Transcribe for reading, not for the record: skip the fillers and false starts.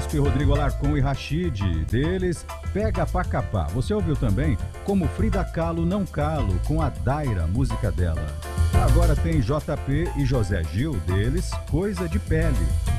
Fiesp, Rodrigo Alarcon e Rashid, deles Pega Pra Capar. Você ouviu também Como Frida Kahlo Não Calo, com a Daira, música dela. Agora tem JP e José Gil, deles Coisa de Pele.